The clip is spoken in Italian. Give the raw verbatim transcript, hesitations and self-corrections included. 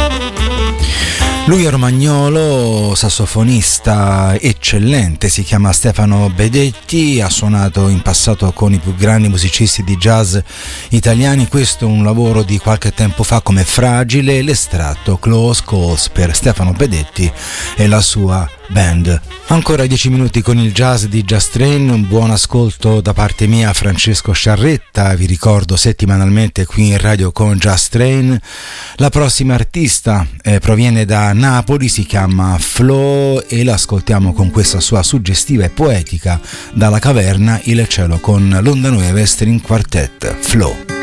Lui è romagnolo, sassofonista eccellente, si chiama Stefano Bedetti, ha suonato in passato con i più grandi musicisti di jazz italiani. Questo è un lavoro di qualche tempo fa come Fragile, l'estratto Close Calls per Stefano Bedetti e la sua band. Ancora dieci minuti con il jazz di Just Train, un buon ascolto da parte mia, Francesco Sciarretta, vi ricordo settimanalmente qui in radio con Just Train. La prossima artista eh, proviene da Napoli, si chiama Flo e l'ascoltiamo con questa sua suggestiva e poetica Dalla caverna il cielo con l'Onda Nueve String Quartet. Flo.